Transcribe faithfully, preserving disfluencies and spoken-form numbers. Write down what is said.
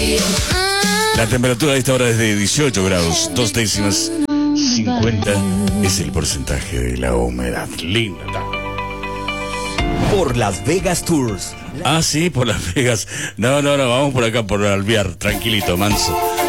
La temperatura a esta hora es de dieciocho grados, dos décimas, cincuenta es el porcentaje de la humedad. Linda. Por Las Vegas Tours. Ah, sí, por Las Vegas. No, no, no, vamos por acá, por Alvear, tranquilito, manso.